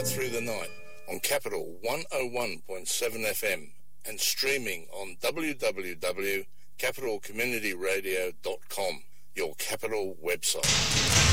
right through the night on Capital 101.7 FM and streaming on www.capitalcommunityradio.com, your Capital website.